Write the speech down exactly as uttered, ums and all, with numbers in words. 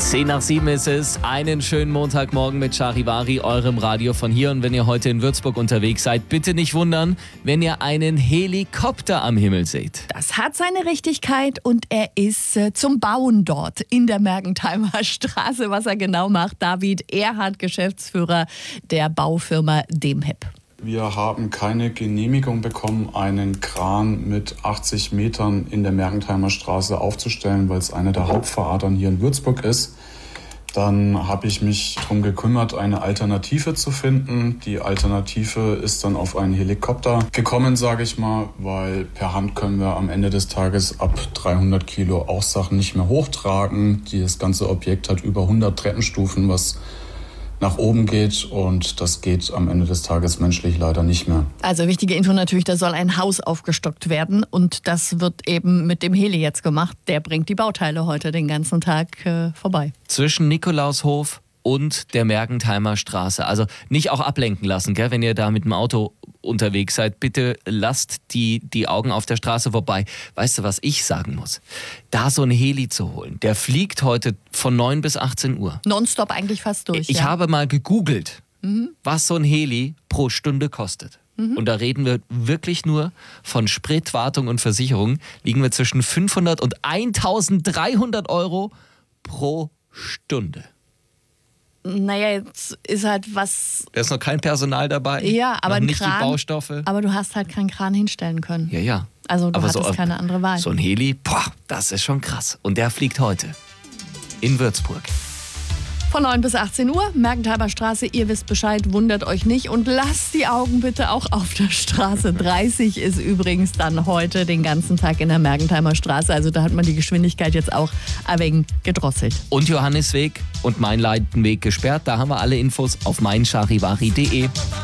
Zehn nach sieben ist es. Einen schönen Montagmorgen mit Charivari, eurem Radio von hier. Und wenn ihr heute in Würzburg unterwegs seid, bitte nicht wundern, wenn ihr einen Helikopter am Himmel seht. Das hat seine Richtigkeit und er ist äh, zum Bauen dort in der Mergentheimer Straße. Was er genau macht, David Erhard, Geschäftsführer der Baufirma Demheb. Wir haben keine Genehmigung bekommen, einen Kran mit achtzig Metern in der Mergentheimer Straße aufzustellen, weil es eine der Hauptfahradern hier in Würzburg ist. Dann habe ich mich darum gekümmert, eine Alternative zu finden. Die Alternative ist dann auf einen Helikopter gekommen, sage ich mal, weil per Hand können wir am Ende des Tages ab dreihundert Kilo auch Sachen nicht mehr hochtragen. Das ganze Objekt hat über hundert Treppenstufen, was nach oben geht, und das geht am Ende des Tages menschlich leider nicht mehr. Also wichtige Info natürlich, da soll ein Haus aufgestockt werden und das wird eben mit dem Heli jetzt gemacht. Der bringt die Bauteile heute den ganzen Tag äh, vorbei. Zwischen Nikolaushof und der Mergentheimer Straße. Also nicht auch ablenken lassen, gell? Wenn ihr da mit dem Auto unterwegs seid. Bitte lasst die, die Augen auf der Straße vorbei. Weißt du, was ich sagen muss? Da so ein Heli zu holen, der fliegt heute von neun bis achtzehn Uhr. Nonstop eigentlich fast durch. Ich ja. habe mal gegoogelt, mhm. was so ein Heli pro Stunde kostet. Mhm. Und da reden wir wirklich nur von Sprit, Wartung und Versicherung. Liegen wir zwischen fünfhundert und eintausenddreihundert Euro pro Stunde. Naja, jetzt ist halt was... Da ist noch kein Personal dabei. Ja, aber noch ein nicht Kran, die Baustoffe. Aber du hast halt keinen Kran hinstellen können. Ja, ja. Also du aber hattest so, keine andere Wahl. So ein Heli, boah, das ist schon krass. Und der fliegt heute in Würzburg. Von neun bis achtzehn Uhr, Mergentheimer Straße, ihr wisst Bescheid, wundert euch nicht und lasst die Augen bitte auch auf der Straße. dreißig ist übrigens dann heute den ganzen Tag in der Mergentheimer Straße, also da hat man die Geschwindigkeit jetzt auch ein wenig gedrosselt. Und Johannisweg und Mainleidenweg gesperrt, da haben wir alle Infos auf mein charivari punkt de.